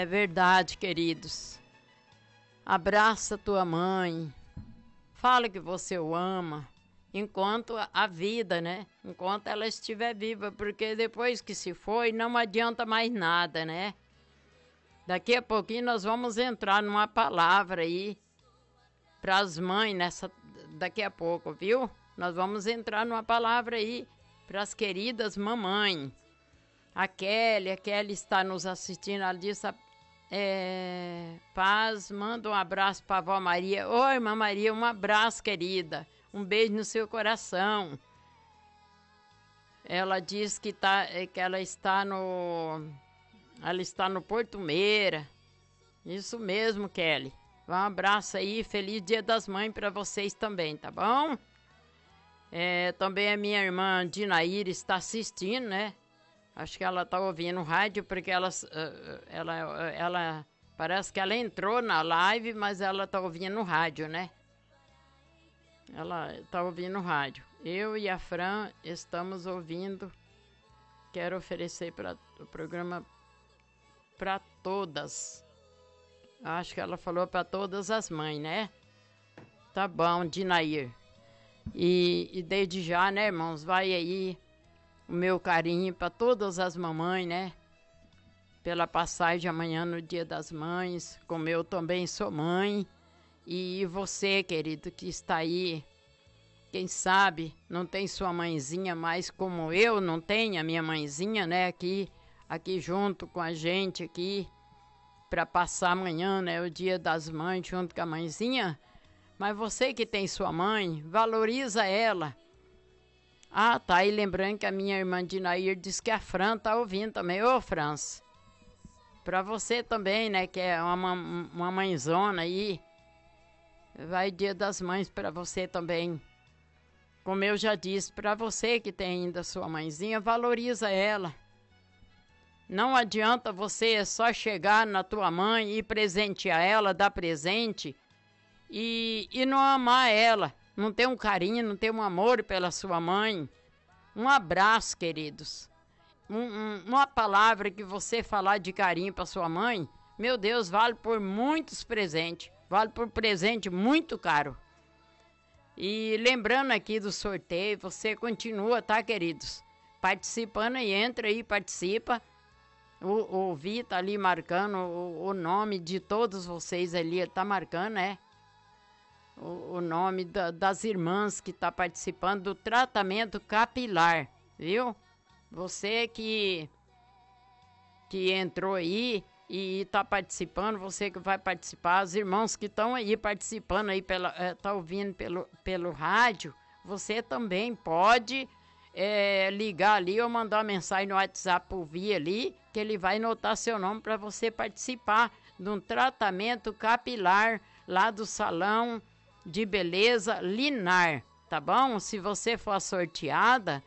É verdade, queridos. Abraça tua mãe. Fala que você o ama. Enquanto a vida, né? Enquanto ela estiver viva. Porque depois que se foi, não adianta mais nada, né? Daqui a pouquinho nós vamos entrar numa palavra aí para as mães daqui a pouco, viu? Nós vamos entrar numa palavra aí para as queridas mamães. A Kelly está nos assistindo, ela disse, Paz, manda um abraço para a avó Maria. Oi, irmã Maria, um abraço, querida. Um beijo no seu coração. Ela diz que ela está no Porto Meira. Isso mesmo, Kelly. Um abraço aí, feliz Dia das Mães para vocês também, tá bom? Também a minha irmã Dinaíra está assistindo, né? Acho que ela está ouvindo o rádio, porque ela parece que ela entrou na live, mas ela está ouvindo o rádio, né? Ela está ouvindo o rádio. Eu e a Fran estamos ouvindo. Quero oferecer o programa para todas. Acho que ela falou para todas as mães, né? Tá bom, Dinair. E desde já, né, irmãos? Vai aí o meu carinho para todas as mamães, né? Pela passagem amanhã no Dia das Mães. Como eu também sou mãe. E você, querido, que está aí, quem sabe não tem sua mãezinha mais como eu não tenho a minha mãezinha, né? Aqui junto com a gente aqui. Para passar amanhã, né? O Dia das Mães junto com a mãezinha. Mas você que tem sua mãe, valoriza ela. Ah, tá. E lembrando que a minha irmã Dinair disse que a Fran tá ouvindo também. Ô, Franz, pra você também, né, que é uma mãezona aí, vai Dia das Mães pra você também. Como eu já disse, pra você que tem ainda sua mãezinha, valoriza ela. Não adianta você só chegar na tua mãe e presentear ela, dar presente e não amar ela. Não ter um carinho, não ter um amor pela sua mãe. Um abraço, queridos. Uma palavra que você falar de carinho para sua mãe, meu Deus, vale por muitos presentes. Vale por presente muito caro. E lembrando aqui do sorteio, você continua, tá, queridos? Participando aí, entra aí, participa. O Vi tá ali marcando o nome de todos vocês ali, ele tá marcando, né? O nome das irmãs que tá participando do tratamento capilar, viu? Você que entrou aí e tá participando, você que vai participar, os irmãos que estão aí participando aí, tá ouvindo pelo rádio, você também pode ligar ali ou mandar uma mensagem no WhatsApp pro Vi ali, que ele vai anotar seu nome para você participar de um tratamento capilar lá do Salão de Beleza Linar, tá bom? Se você for sorteada,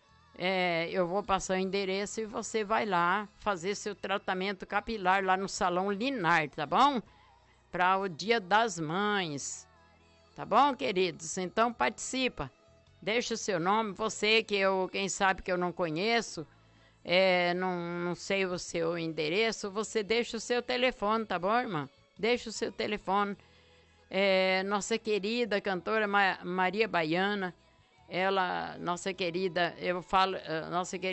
eu vou passar o endereço e você vai lá fazer seu tratamento capilar lá no Salão Linar, tá bom? Para o Dia das Mães, tá bom, queridos? Então participa, deixa o seu nome, você quem sabe que eu não conheço, não sei o seu endereço, você deixa o seu telefone, tá bom, irmã? Deixa o seu telefone. Nossa querida cantora Maria Baiana, nossa querida